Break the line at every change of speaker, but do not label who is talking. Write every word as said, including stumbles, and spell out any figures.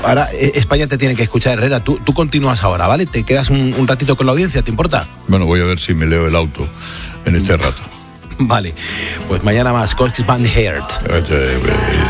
ahora eh, España te tiene que escuchar, Herrera. Tú, tú continúas ahora, ¿vale? Te quedas un, un ratito con la audiencia, ¿te importa?
Bueno, voy a ver si me leo el auto en este rato.
Vale, pues mañana más, Cox Van Heert.